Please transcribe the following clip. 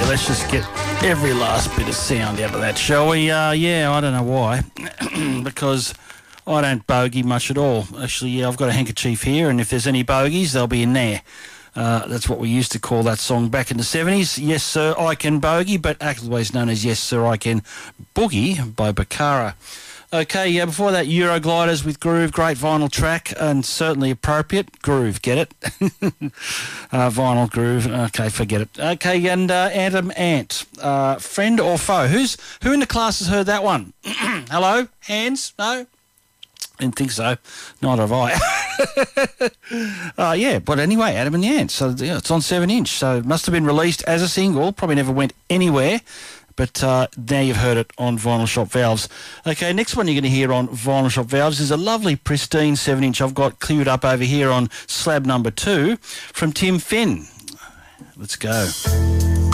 let's just get every last bit of sound out of that, shall we? Yeah, I don't know why. Because I don't bogey much at all. Actually, yeah, I've got a handkerchief here, and if there's any bogeys, they'll be in there. That's what we used to call that song back in the 70s. Yes, Sir, I Can Bogey, but otherwise known as Yes, Sir, I Can Boogie by Bakara. Okay, yeah, before that, Eurogliders with Groove, great vinyl track and certainly appropriate. Groove, get it? Vinyl Groove, okay, forget it. Okay, and Adam Ant, friend or foe? Who in the class has heard that one? Hello? Hands? No? Didn't think so. Neither have I. Yeah, but anyway, Adam and the Ants. So yeah, it's on 7-inch. So it must have been released as a single. Probably never went anywhere. But now you've heard it on Vinyl Shop Valves. Okay, next one you're going to hear on Vinyl Shop Valves is a lovely, pristine 7-inch I've got cleared up over here on slab number 2 from Tim Finn. Let's go.